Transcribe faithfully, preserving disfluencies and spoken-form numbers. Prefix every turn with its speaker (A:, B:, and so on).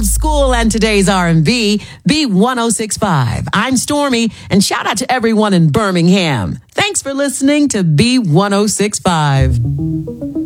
A: old school and today's R and B, B one oh six point five. I'm Stormy, and shout out to everyone in Birmingham. Thanks for listening to B one oh six point five.